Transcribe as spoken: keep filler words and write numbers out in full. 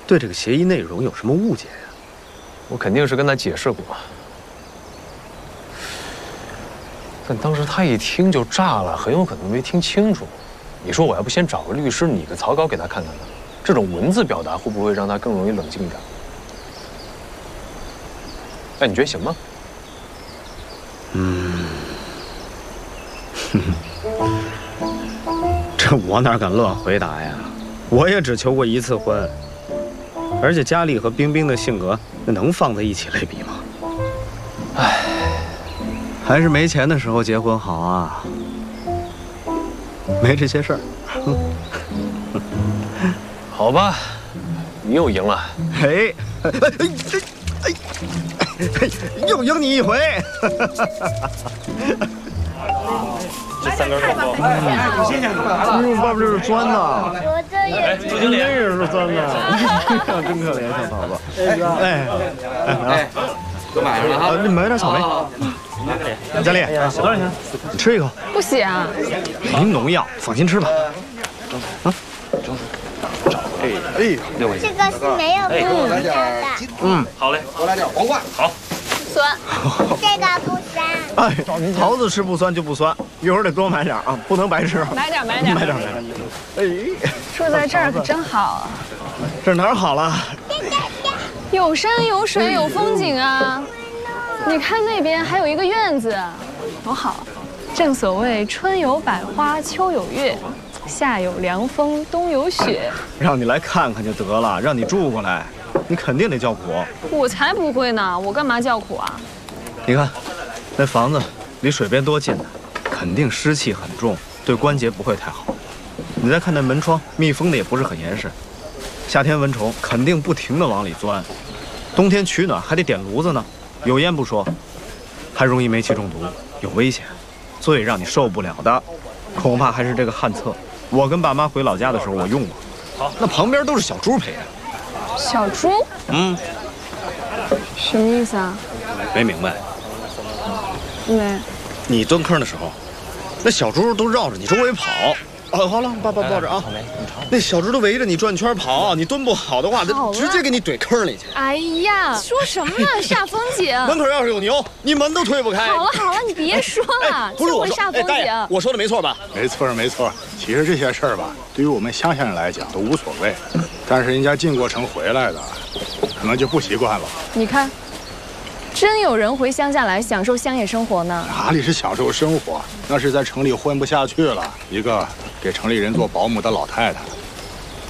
对这个协议内容有什么误解呀？ 我肯定是跟他解释过，但当时他一听就炸了，很有可能没听清楚。你说我要不先找个律师拟个草稿给他看看呢？这种文字表达会不会让他更容易冷静点？哎，你觉得行吗？ 嗯，这我哪敢乱回答呀？我也只求过一次婚，而且佳丽和冰冰的性格，那能放在一起类比吗？唉，还是没钱的时候结婚好啊，没这些事儿。 好吧，你又赢了。 嘿，哎哎哎，又赢你一回。 这三根太棒了！ 哎，挺新鲜的。哎呦，爸爸这是钻呐！ 我这也周经理也是钻呐！真可怜，小桃子。哎哎哎， 都买上了哈。 你买点草莓。佳丽，多少钱？你吃一口。 不行啊。 没农药，放心吃吧。啊。哎哎，六块钱。 这个是没有不酸的。 嗯， 好嘞， 多来点黄瓜。 好。 酸。 这个不酸。 哎，桃子吃不酸就不酸，一会儿得多买点啊，不能白吃。 买点买点买点买点。哎， 住在这儿可真好啊。 这哪儿好了？ 有山有水有风景啊。你看那边还有一个院子，多好。正所谓春有百花，秋有月，夏有凉风，冬有雪。 让你来看看就得了，让你住过来，你肯定得叫苦。 我才不会呢，我干嘛叫苦啊？ 你看，那房子离水边多近呢，肯定湿气很重，对关节不会太好。你再看那门窗，密封的也不是很严实，夏天蚊虫肯定不停地往里钻，冬天取暖还得点炉子呢，有烟不说，还容易煤气中毒，有危险。最让你受不了的，恐怕还是这个旱厕。我跟爸妈回老家的时候，我用过。好，那旁边都是小猪陪的。 小猪？ 嗯， 什么意思啊？ 没明白。 没。 你蹲坑的时候，那小猪都绕着你周围跑。啊，好了，爸爸抱着啊。那小猪都围着你转圈跑，你蹲不好的话，它直接给你怼坑里去。 哎呀，说什么呢，煞风景！ 门口要是有牛，你门都推不开。 好了好了，你别说了， 不是我说煞风景。 我说的没错吧？ 没错没错。其实这些事儿吧，对于我们乡下人来讲都无所谓，但是人家进过城回来的，可能就不习惯了。 你看。真有人回乡下来享受乡野生活呢？ 哪里是享受生活，那是在城里混不下去了。一个给城里人做保姆的老太太，